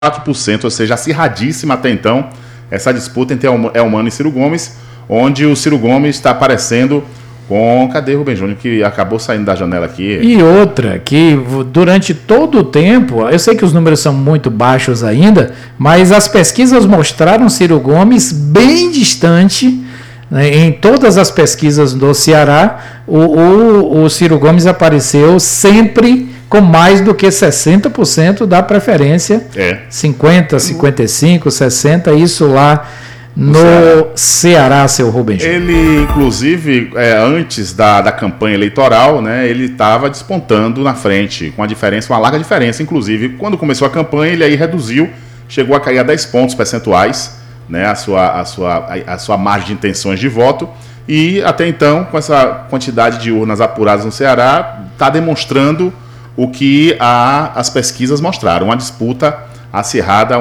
4%, ou seja, acirradíssima até então, essa disputa entre Elmano e Ciro Gomes, onde o Ciro Gomes está aparecendo com... Cadê o Rubem Júnior, que acabou saindo da janela aqui? E outra, que durante todo o tempo, eu sei que os números são muito baixos ainda, mas as pesquisas mostraram Ciro Gomes bem distante, né, em todas as pesquisas do Ceará, o Ciro Gomes apareceu sempre com mais do que 60% da preferência, 50%, 55%, 60%, isso lá no Ceará, seu Rubem Júnior. Ele, inclusive, antes da campanha eleitoral, né, ele estava despontando na frente, com uma larga diferença. Inclusive, quando começou a campanha, ele aí reduziu, chegou a cair a 10 pontos percentuais, né, a sua margem de intenções de voto. E, até então, com essa quantidade de urnas apuradas no Ceará, está demonstrando o que as pesquisas mostraram, uma disputa acirrada,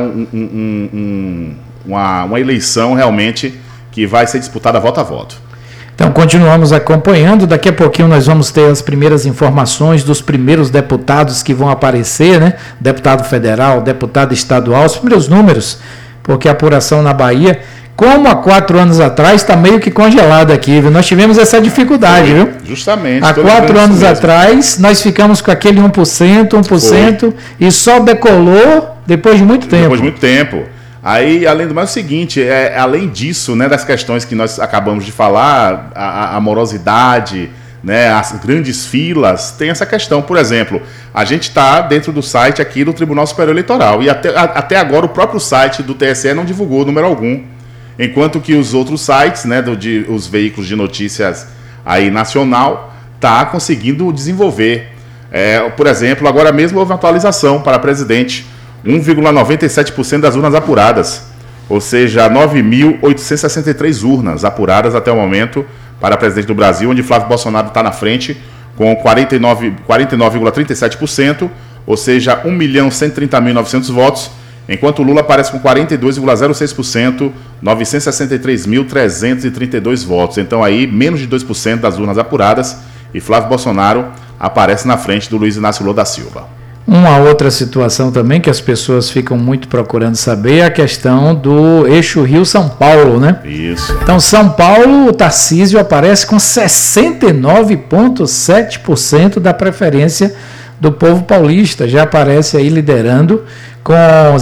uma eleição realmente que vai ser disputada voto a voto. Então continuamos acompanhando, daqui a pouquinho nós vamos ter as primeiras informações dos primeiros deputados que vão aparecer, né? Deputado federal, deputado estadual, os primeiros números, porque a apuração na Bahia, como há 4 anos atrás, está meio que congelado aqui, viu? Nós tivemos essa dificuldade, viu? Justamente. Há 4 anos atrás, nós ficamos com aquele 1%, e só decolou depois de muito tempo. Depois de muito tempo. Aí, além do mais, é o seguinte, além disso, né, das questões que nós acabamos de falar, a morosidade, né, as grandes filas, tem essa questão. Por exemplo, a gente está dentro do site aqui do Tribunal Superior Eleitoral, e até agora o próprio site do TSE não divulgou número algum, enquanto que os outros sites, né, os veículos de notícias aí nacional, tá conseguindo desenvolver. Por exemplo, agora mesmo houve uma atualização para presidente, 1,97% das urnas apuradas, ou seja, 9.863 urnas apuradas até o momento para presidente do Brasil, onde Flávio Bolsonaro está na frente com 49,37%, ou seja, 1.130.900 votos, enquanto Lula aparece com 42,06%, 963.332 votos. Então aí, menos de 2% das urnas apuradas, e Flávio Bolsonaro aparece na frente do Luiz Inácio Lula da Silva. Uma outra situação também que as pessoas ficam muito procurando saber é a questão do eixo Rio-São Paulo, né? Isso. Então, São Paulo, o Tarcísio aparece com 69,7% da preferência do povo paulista. Já aparece aí liderando com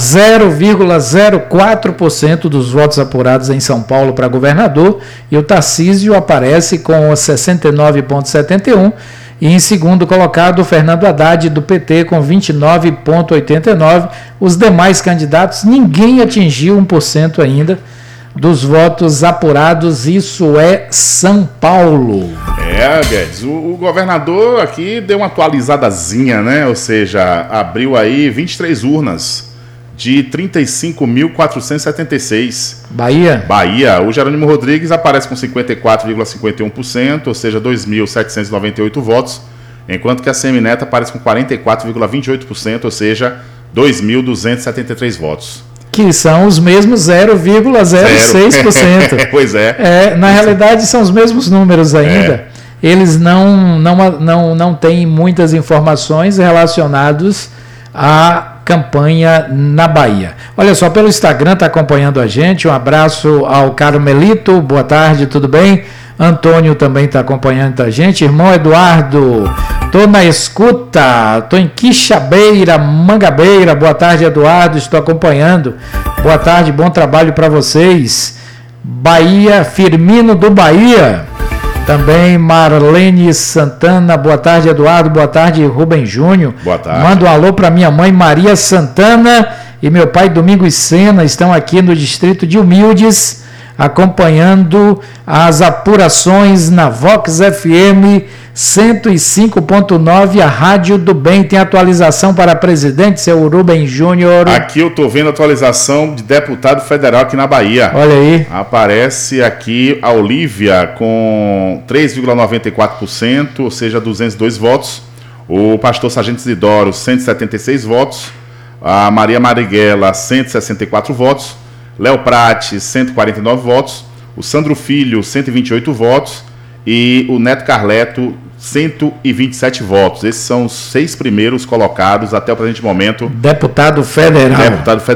0,04% dos votos apurados em São Paulo para governador. E o Tarcísio aparece com 69,71%. E em segundo colocado, o Fernando Haddad, do PT, com 29,89%. Os demais candidatos, ninguém atingiu 1% ainda dos votos apurados. Isso é São Paulo. Guedes, o governador aqui deu uma atualizadazinha, né? Ou seja, abriu aí 23 urnas de 35.476. Bahia. O Jerônimo Rodrigues aparece com 54,51%, ou seja, 2.798 votos, enquanto que a Semineto aparece com 44,28%, ou seja, 2.273 votos. Que são os mesmos 0,06%. Pois é. Na realidade, são os mesmos números ainda. Eles não têm muitas informações relacionadas à campanha na Bahia. Olha só, pelo Instagram está acompanhando a gente. Um abraço ao Carmelito. Boa tarde, tudo bem? Antônio também está acompanhando a gente. Irmão Eduardo, estou na escuta. Estou em Quixabeira, Mangabeira. Boa tarde, Eduardo. Estou acompanhando. Boa tarde, bom trabalho para vocês. Bahia, Firmino do Bahia. Também Marlene Santana, boa tarde, Eduardo, boa tarde, Rubem Júnior. Boa tarde. Manda um alô para minha mãe Maria Santana e meu pai Domingos Sena, estão aqui no distrito de Humildes, acompanhando as apurações na Vox FM 105.9, a Rádio do Bem. Tem atualização para presidente, seu Rubem Júnior. Aqui eu estou vendo a atualização de deputado federal aqui na Bahia. Olha aí. Aparece aqui a Olívia com 3,94%, ou seja, 202 votos. O pastor Sargento Isidoro, 176 votos. A Maria Marighella, 164 votos. Léo Prate, 149 votos. O Sandro Filho, 128 votos. E o Neto Carleto, 127 votos. Esses são os 6 primeiros colocados até o presente momento. Deputado federal.